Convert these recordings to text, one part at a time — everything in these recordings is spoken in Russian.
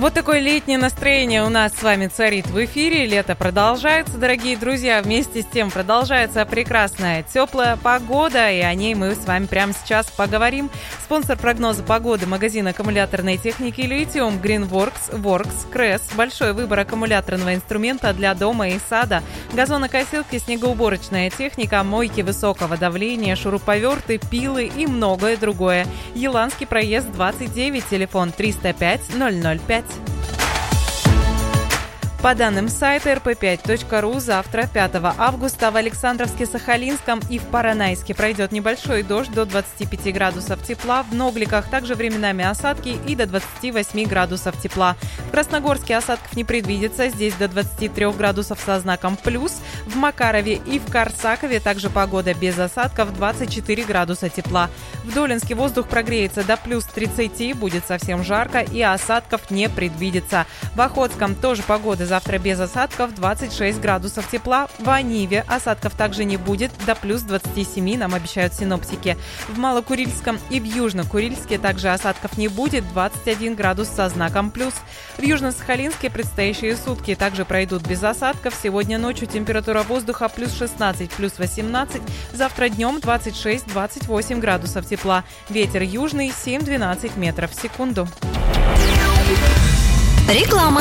Вот такое летнее настроение у нас с вами царит в эфире. Лето продолжается, дорогие друзья. Вместе с тем продолжается прекрасная теплая погода, и о ней мы с вами прямо сейчас поговорим. Спонсор прогноза погоды — магазин аккумуляторной техники «Литиум», Greenworks, Works, Кресс. Большой выбор аккумуляторного инструмента для дома и сада, газонокосилки, снегоуборочная техника, мойки высокого давления, шуруповерты, пилы и многое другое. Еланский проезд 29, телефон 305-005. По данным сайта rp5.ru, завтра, 5 августа, в Александровске-Сахалинском и в Поронайске пройдет небольшой дождь до 25 градусов тепла, в Ногликах также временами осадки и до 28 градусов тепла. В Красногорске осадков не предвидится, здесь до 23 градусов со знаком плюс. В Макарове и в Корсакове также погода без осадков, 24 градуса тепла. В Долинске воздух прогреется до плюс 30, будет совсем жарко и осадков не предвидится. В Охотском тоже погода завтра без осадков, 26 градусов тепла. В Аниве осадков также не будет, до плюс 27 нам обещают синоптики. В Малокурильском и в Южно-Курильске также осадков не будет, 21 градус со знаком плюс. В Южно-Сахалинске предстоящие сутки также пройдут без осадков. Сегодня ночью температура воздуха плюс 16, плюс 18. Завтра днем 26-28 градусов тепла. Ветер южный 7-12 метров в секунду. Реклама.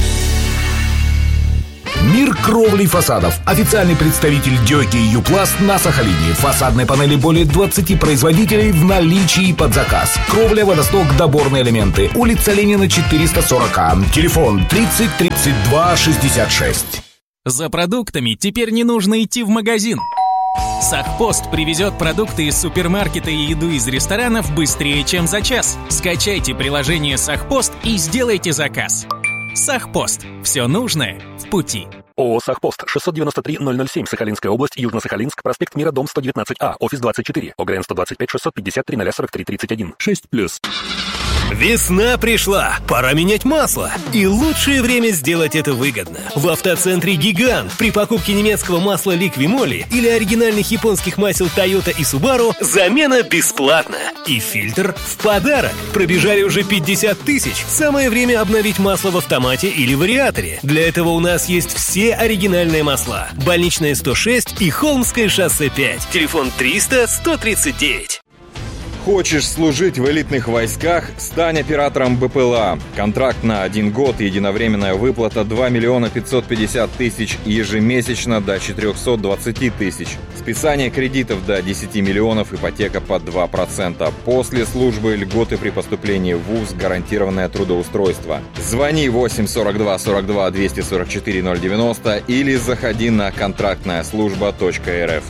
Мир кровли фасадов. Официальный представитель Дёки и Юпласт на Сахалине. Фасадные панели более 20 производителей в наличии под заказ. Кровля, водосток, доборные элементы. Улица Ленина, 440. Телефон 30 32 66. За продуктами теперь не нужно идти в магазин. Сахпост привезет продукты из супермаркета и еду из ресторанов быстрее, чем за час. Скачайте приложение Сахпост и сделайте заказ. Сахпост. Все нужное в пути. ООО «Сахпост», 693-007, Сахалинская область, Южно-Сахалинск, проспект Мира, дом 119А, офис 24, ОГРН 125 653 043 31, 6+. Весна пришла, пора менять масло. И лучшее время сделать это выгодно. В автоцентре «Гигант» при покупке немецкого масла «Ликвимоли» или оригинальных японских масел «Тойота» и «Субару» замена бесплатна. И фильтр в подарок. Пробежали уже 50 тысяч. Самое время обновить масло в автомате или вариаторе. Для этого у нас есть все оригинальные масла. Больничная 106 и Холмское шоссе 5. Телефон 300 139. Хочешь служить в элитных войсках? Стань оператором БПЛА. Контракт на 1 год, единовременная выплата 2 миллиона 550 тысяч, ежемесячно до 420 тысяч. Списание кредитов до 10 миллионов, ипотека под 2%. После службы льготы при поступлении в ВУЗ, гарантированное трудоустройство. Звони 8 42 42 244 090 или заходи на контрактная-служба.рф.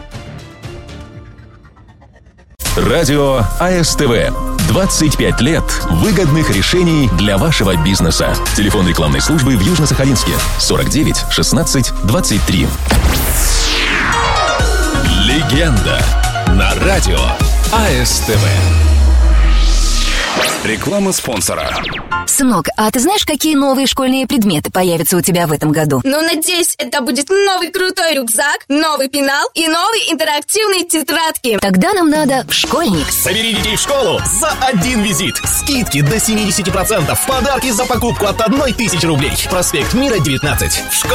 Радио АСТВ. 25 лет выгодных решений для вашего бизнеса. Телефон рекламной службы в Южно-Сахалинске 49 16 23. Легенда на радио АСТВ. Реклама спонсора. Сынок, а ты знаешь, какие новые школьные предметы появятся у тебя в этом году? Ну, надеюсь, это будет новый крутой рюкзак, новый пенал и новые интерактивные тетрадки. Тогда нам надо в школьник. Собери детей в школу за один визит. Скидки до 70%. Подарки за покупку от 1000 рублей. Проспект Мира, 19.